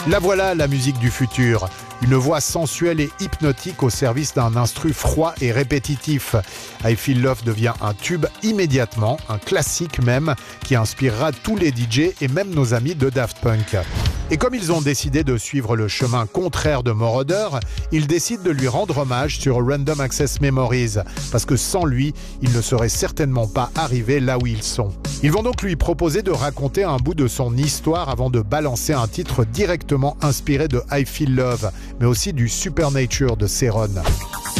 La voilà, la musique du futur. Une voix sensuelle et hypnotique au service d'un instru froid et répétitif. I Feel Love devient un tube immédiatement, un classique même, qui inspirera tous les DJ et même nos amis de Daft Punk. Et comme ils ont décidé de suivre le chemin contraire de Moroder, ils décident de lui rendre hommage sur Random Access Memories, parce que sans lui, ils ne seraient certainement pas arrivés là où ils sont. Ils vont donc lui proposer de raconter un bout de son histoire avant de balancer un titre directement inspiré de I Feel Love, mais aussi du Supernature de Céron.